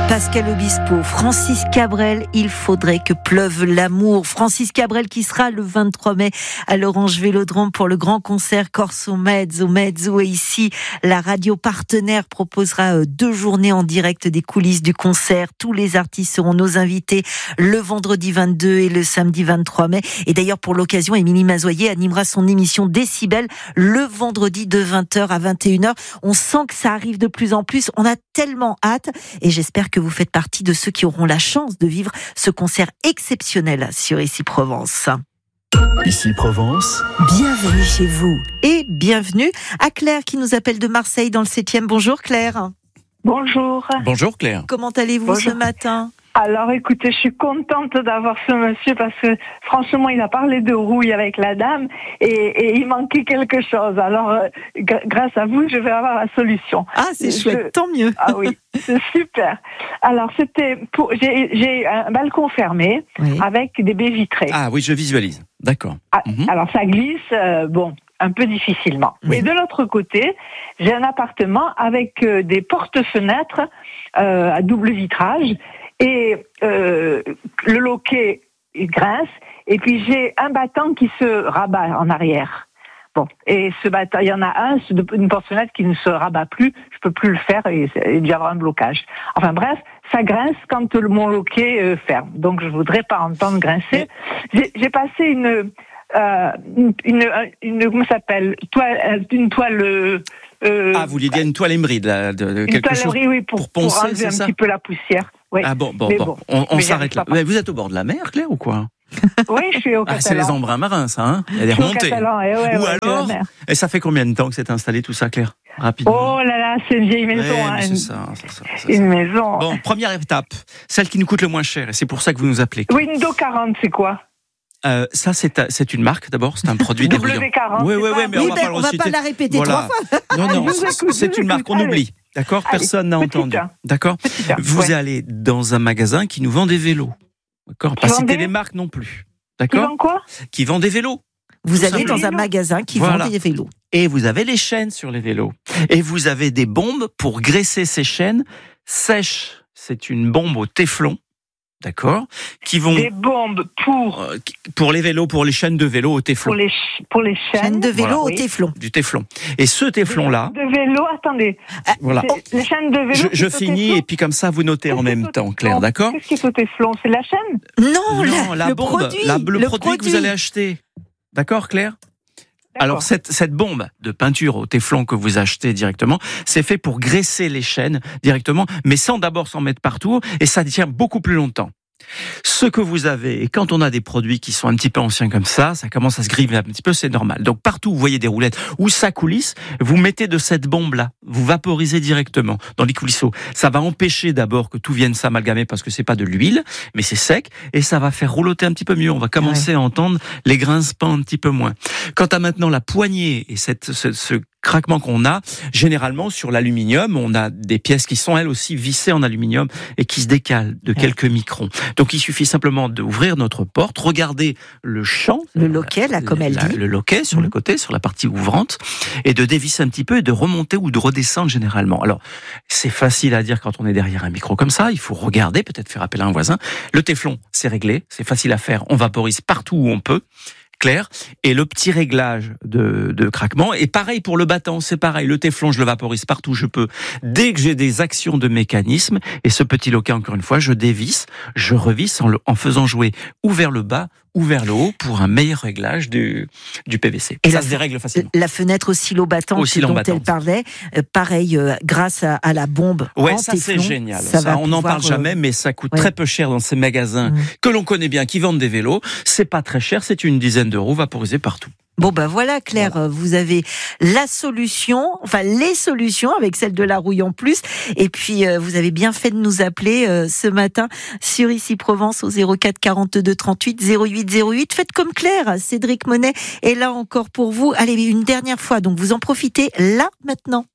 Pascal Obispo, Francis Cabrel, il faudrait que pleuve l'amour. Francis Cabrel qui sera le 23 mai à l'Orange Vélodrome pour le grand concert Corso Mezzo. Et ici, la radio partenaire proposera 2 journées en direct des coulisses du concert. Tous les artistes seront nos invités le vendredi 22 et le samedi 23 mai. Et d'ailleurs, pour l'occasion, Émilie Mazoyer animera son émission Décibel le vendredi de 20h à 21h. On sent que ça arrive de plus en plus. On a tellement hâte et j'espère que vous faites partie de ceux qui auront la chance de vivre ce concert exceptionnel sur Ici Provence. Ici Provence. Bienvenue chez vous et bienvenue à Claire qui nous appelle de Marseille dans le 7e. Bonjour Claire. Bonjour. Bonjour Claire. Comment allez-vous ce matin ? Alors écoutez, je suis contente d'avoir ce monsieur parce que franchement il a parlé de rouille avec la dame et il manquait quelque chose. Alors grâce à vous je vais avoir la solution. Ah c'est chouette, tant mieux. Ah oui, c'est super. Alors j'ai un balcon fermé avec des baies vitrées. Ah oui, je visualise. D'accord. Alors ça glisse, un peu difficilement. Et de l'autre côté, j'ai un appartement avec des portes-fenêtres à double vitrage. Et le loquet il grince, et puis j'ai un battant qui se rabat en arrière. Bon, et ce battant, il y en a une porte-fenêtre qui ne se rabat plus, je peux plus le faire et il y avoir un blocage. Enfin bref, ça grince quand mon loquet ferme. Donc je voudrais pas entendre grincer. J'ai passé une comment ça s'appelle, une toile. Vous vouliez dire une toile émeride là, de quelque chose pour poncer, enlever c'est un ça petit peu la poussière. Oui. Ah bon. On s'arrête là. Mais vous êtes au bord de la mer, Claire, ou quoi ? Oui, je suis au Catalan. C'est les embruns marins, ça, hein ? Il y a des remontées. Ou alors, et ça fait combien de temps que c'est installé tout ça, Claire ? Rapidement. Oh là là, c'est une vieille maison. C'est ça. Une maison. Bon, première étape, celle qui nous coûte le moins cher, et c'est pour ça que vous nous appelez. Windows 40, c'est quoi ? Ça, c'est une marque d'abord, c'est un produit débrouillant. W40. Oui, mais on va pas la répéter 3 fois. Non, c'est une marque, on oublie. D'accord ? Personne n'a entendu. D'accord ? Vous allez dans un magasin qui nous vend des vélos. D'accord ? Pas citer les marques non plus. D'accord ? Qui vend quoi ? Qui vend des vélos. Vous allez dans un magasin qui vend des vélos. Et vous avez les chaînes sur les vélos. Et vous avez des bombes pour graisser ces chaînes sèches. C'est une bombe au téflon. D'accord, qui vont des bombes pour les vélos, pour les chaînes de vélo au téflon. Pour les chaînes de vélo au téflon. Du téflon. Et ce téflon là. De vélo, attendez. Voilà. Les chaînes de vélo. Je finis et puis comme ça vous notez en même temps, Claire, d'accord ? Qu'est-ce qui est au téflon ? C'est la chaîne ? Non, la bombe, le produit que vous allez acheter. D'accord, Claire ? Alors cette bombe de peinture au téflon que vous achetez directement, c'est fait pour graisser les chaînes directement, mais sans d'abord s'en mettre partout, et ça tient beaucoup plus longtemps. Ce que vous avez, et quand on a des produits qui sont un petit peu anciens comme ça commence à se griver un petit peu, c'est normal. Donc partout où vous voyez des roulettes où ça coulisse, vous mettez de cette bombe-là, vous vaporisez directement dans les coulisseaux. Ça va empêcher d'abord que tout vienne s'amalgamer parce que c'est pas de l'huile, mais c'est sec, et ça va faire roulotter un petit peu mieux. On va commencer à entendre les grincements un petit peu moins. Quant à maintenant la poignée et ce craquement qu'on a, généralement sur l'aluminium, on a des pièces qui sont elles aussi vissées en aluminium et qui se décalent de quelques microns. Donc il suffit simplement d'ouvrir notre porte, regarder le champ, le loquet, là, comme elle dit, le loquet sur le côté, sur la partie ouvrante, et de dévisser un petit peu et de remonter ou de redescendre généralement. Alors c'est facile à dire quand on est derrière un micro comme ça, il faut regarder, peut-être faire appel à un voisin. Le téflon, c'est réglé, c'est facile à faire, on vaporise partout où on peut. Claire, et le petit réglage de craquement, et pareil pour le battant, c'est pareil, le téflon je le vaporise partout où je peux, dès que j'ai des actions de mécanisme, et ce petit loquet encore une fois, je dévisse, je revisse en faisant jouer ou vers le bas ou vers le haut pour un meilleur réglage du PVC. Et ça se dérègle facilement. La fenêtre oscillant-battante dont elle parlait, pareil, grâce à la bombe en téflon. C'est génial. On n'en parle jamais, mais ça coûte très peu cher dans ces magasins que l'on connaît bien, qui vendent des vélos. C'est pas très cher, c'est une dizaine d'euros vaporisés partout. Bon voilà Claire, vous avez la solution, enfin les solutions avec celle de la rouille en plus, et puis vous avez bien fait de nous appeler ce matin sur Ici Provence au 04 42 38 08 08. Faites comme Claire, Cédric Monet est là encore pour vous. Allez, une dernière fois, donc vous en profitez là maintenant.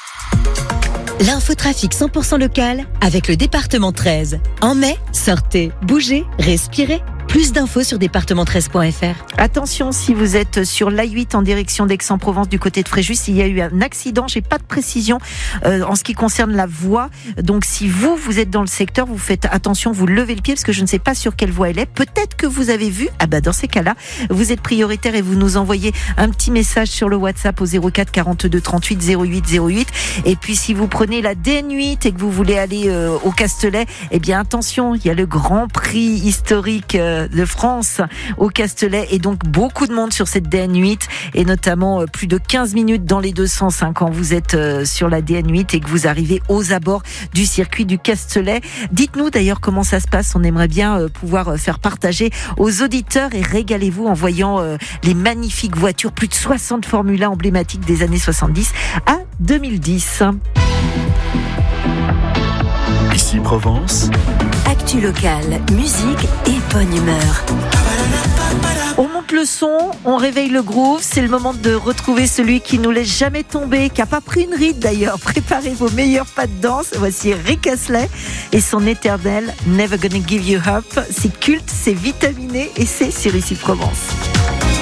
L'infotrafic 100% local avec le département 13. En mai, sortez, bougez, respirez. Plus d'infos sur département13.fr. Attention, si vous êtes sur l'A8 en direction d'Aix-en-Provence du côté de Fréjus, il y a eu un accident. J'ai pas de précision en ce qui concerne la voie. Donc si vous êtes dans le secteur, vous faites attention, vous levez le pied parce que je ne sais pas sur quelle voie elle est. Peut-être que vous avez vu. Dans ces cas-là, vous êtes prioritaire et vous nous envoyez un petit message sur le WhatsApp au 04 42 38 08 08. Et puis si vous prenez la DN8 et que vous voulez aller au Castelet, attention, il y a le Grand Prix historique de France au Castelet et donc beaucoup de monde sur cette DN8 et notamment plus de 15 minutes dans les deux sens quand vous êtes sur la DN8 et que vous arrivez aux abords du circuit du Castelet. Dites-nous d'ailleurs comment ça se passe, on aimerait bien pouvoir faire partager aux auditeurs et régalez-vous en voyant les magnifiques voitures, plus de 60 Formule 1 emblématiques des années 70 à 2010. Ici Provence. Actu locale, musique et bonne humeur. On monte le son, on réveille le groove, c'est le moment de retrouver celui qui nous laisse jamais tomber, qui n'a pas pris une ride d'ailleurs. Préparez vos meilleurs pas de danse. Voici Rick Astley et son éternel Never Gonna Give You Up. C'est culte, c'est vitaminé et c'est sur Ici Provence.